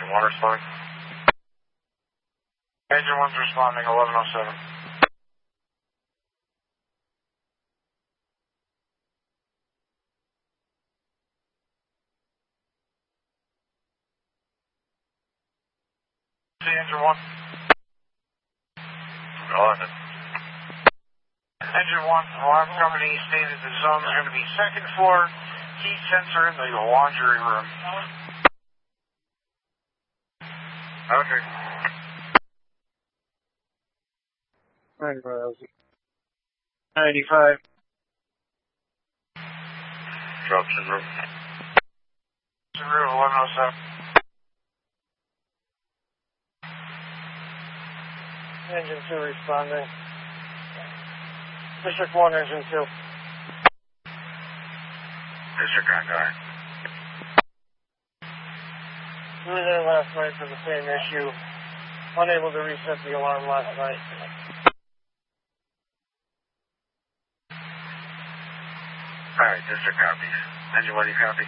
Engine 1 responding. Engine 1's responding, 1107. See Engine 1. Go ahead. Engine 1, alarm company stated the zone is going to be second floor, heat sensor in the laundry room. Okay. 95. Drop Shinru. Shinru, 1107. Engine 2 responding. District 1, Engine 2. District 1, go ahead. We were there last night for the same issue. Unable to reset the alarm last night. Alright, District copies. Engine 1, you copy?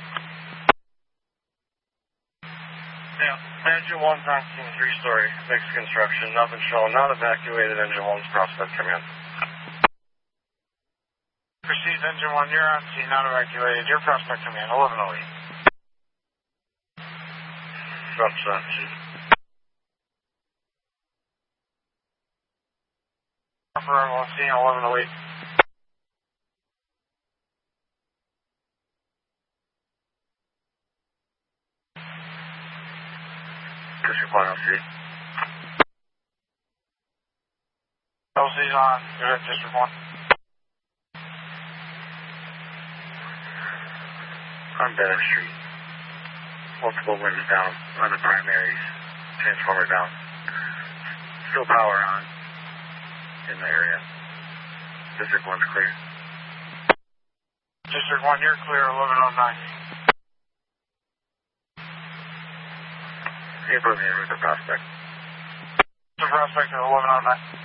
Yeah. Engine 1 passing 3-story, fixed construction, nothing shown, not evacuated. Engine 1's prospect come in. Proceed, Engine 1, you're on scene, not evacuated. Your prospect come in, 1108. Drop shot, Chief. Confirm on scene, 1108. District 1, LC. LC's on, go ahead, District 1. On Bennett Street. Multiple windows down on the primaries. Transformer down. Still power on in the area. District 1's clear. District 1, you're clear, 1109. You can put me in with the prospect. The prospect at 1109.